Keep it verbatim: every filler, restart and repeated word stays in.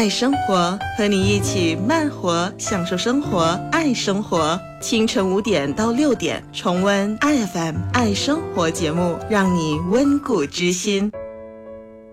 爱生活，和你一起慢活，享受生活，爱生活。清晨五点到六点，重温 I F M 爱生活节目，让你温故知新。